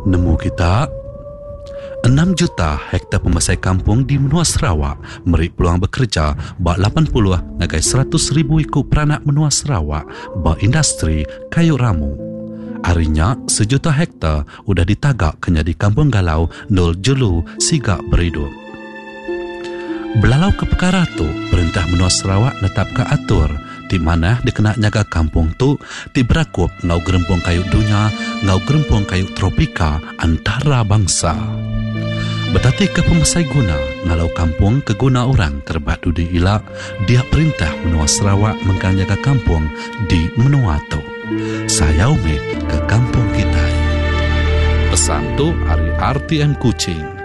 Nemu kita 6 juta hektar pemasai kampung di Menua Sarawak meri peluang bekerja bak 80 ngagai 100,000 ikut peranak Menua Sarawak bak industri kayu ramu. Harinya 1 juta hektar udah ditagak kenya di Kampung Galau Nol Julu sigak beridup. Belalau ke perkara tu, Perintah Menua Sarawak netap ke atur di mana dikena nyaga kampung tu di berakup ngau gerempung kayu dunia, ngau gerempung kayu tropika antara bangsa. Betati ke pemasai guna ngalau kampung ke guna orang terbat dudi ilak, dia Perintah Menua Sarawak mengkanyaga kampung di Menua tu. Saya ume ke kampung kita. Pesan tu hari RTM Kuching.